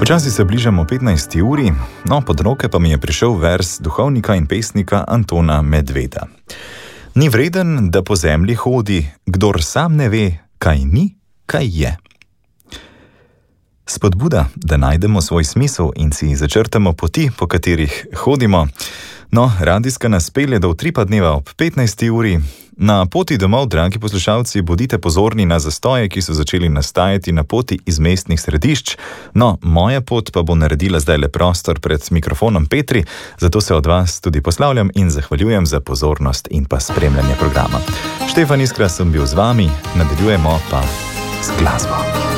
Počasi se bližamo 15. uri, no pod roke pa mi je prišel vers duhovnika in pesnika Antona Medveda. Ni vreden, da po zemlji hodi, kdor sam ne ve, kaj ni, kaj je. Spodbuda, da najdemo svoj smisel in si začrtamo poti, po katerih hodimo. No, radijska nas pelje do utripa dneva ob 15. uri. Na poti domov, dragi poslušalci, bodite pozorni na zastoje, ki so začeli nastajati na poti iz mestnih središč. No, moja pot pa bo naredila zdajle prostor pred mikrofonom Petri, zato se od vas tudi poslavljam in zahvaljujem za pozornost in pa spremljanje programa. Štefan Iskra sem bil z vami, nadaljujemo pa z glasbo.